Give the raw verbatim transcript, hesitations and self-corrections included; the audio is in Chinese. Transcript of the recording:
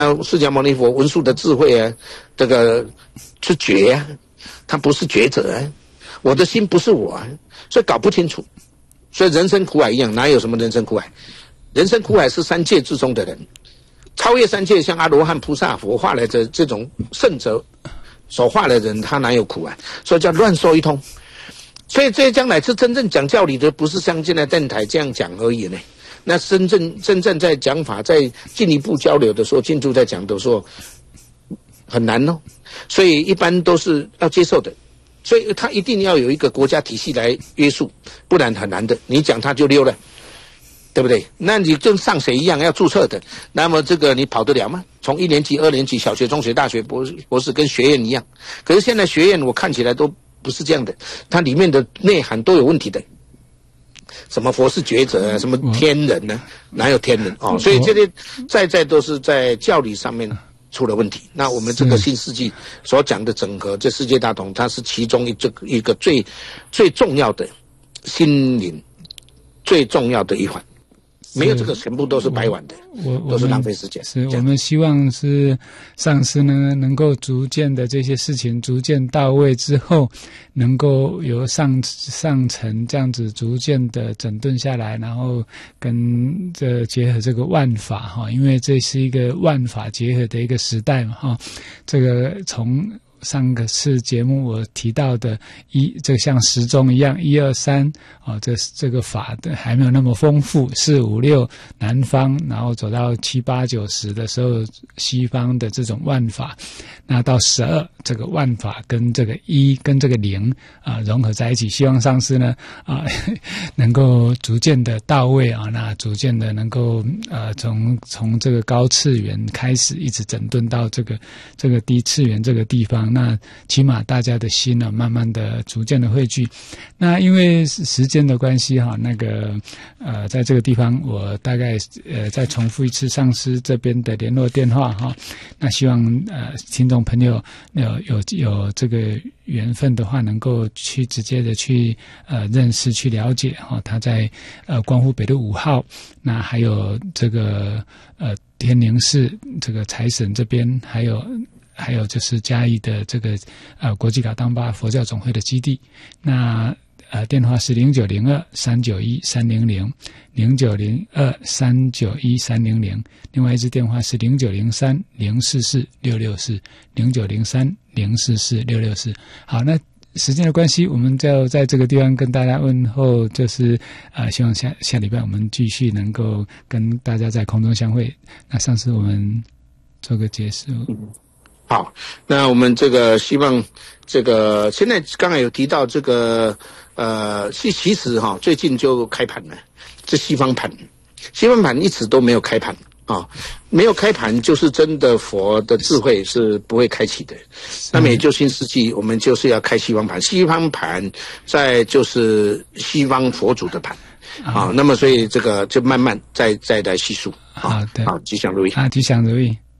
释迦牟尼佛文殊的智慧啊，这个是觉啊，他不是觉者啊，我的心不是我啊，所以搞不清楚。所以人生苦海一样，哪有什么人生苦海？人生苦海是三界之中的人，超越三界，像阿罗汉、菩萨、佛化来的这种圣者所化的人，他哪有苦啊？所以叫乱说一通。所以这将来是真正讲教理的，不是像现在电台这样讲而已呢。那真正真正在讲法，在进一步交流的时候，进度在讲的时候，很难哦。所以一般都是要接受的，所以他一定要有一个国家体系来约束，不然很难的。你讲他就溜了，对不对？那你跟上学一样要注册的，那么这个你跑得了吗？从一年级、二年级、小学、中学、大学、博士、博士跟学院一样，可是现在学院我看起来都不是这样的，它里面的内涵都有问题的。什么佛是觉者啊，什么天人呢、啊？哪有天人哦？所以这些在在都是在教理上面出了问题。那我们这个新世纪所讲的整合，这世界大同，它是其中一这个一个最最重要的心灵最重要的一环。没有这个，全部都是白玩的， 我都是浪费时间。 是我们希望是上师呢，能够逐渐的这些事情逐渐到位之后，能够由上上层这样子逐渐的整顿下来，然后跟这结合这个万法哈，因为这是一个万法结合的一个时代嘛哈，这个从。上个次节目我提到的一，这像时钟一样，一二三啊，这这个法的还没有那么丰富，四五六南方，然后走到七八九十的时候，西方的这种万法，那到十二这个万法跟这个一跟这个零啊融合在一起，希望上师呢啊能够逐渐的到位啊，那逐渐的能够呃从从这个高次元开始，一直整顿到这个这个低次元这个地方。那起码大家的心呢，慢慢的、逐渐的汇聚。那因为时间的关系哈，那个呃，在这个地方我大概呃再重复一次上师这边的联络电话哈。那希望呃听众朋友有有有这个缘分的话，能够去直接的去呃认识、去了解哈。他在呃光复北路五号，那还有这个呃天宁寺这个财神这边，还有。还有就是嘉义的这个呃国际嘎当巴佛教总会的基地，那呃电话是零九零二三九一三零零零九零二三九一三零零，另外一支电话是零九零三零四四六六四零九零三零四四六六四。好，那时间的关系，我们就在这个地方跟大家问候，就是呃希望下下礼拜我们继续能够跟大家在空中相会。那上次我们做个结束。 好，那我们这个希望这个现在刚才有提到这个呃，其其实哈、哦、最近就开盘了，这西方盘，西方盘一直都没有开盘啊、哦，没有开盘就是真的佛的智慧是不会开启的。那么也就新世纪，我们就是要开西方盘，西方盘再就是西方佛祖的盘啊、哦，那么所以这个就慢慢再再来细数啊，好，吉祥如意啊，吉祥如意。